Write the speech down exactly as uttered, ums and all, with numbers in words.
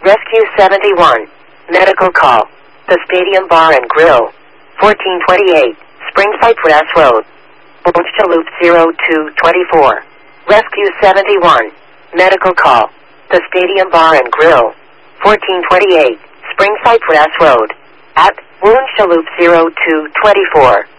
Rescue seventy-one. Medical call. The Stadium Bar and Grill. fourteen twenty-eight. Spring Cypress Road. Loop zero two two four. Rescue seventy-one. Medical call. The Stadium Bar and Grill. fourteen twenty-eight. Spring Cypress Road. At Loop zero two two four.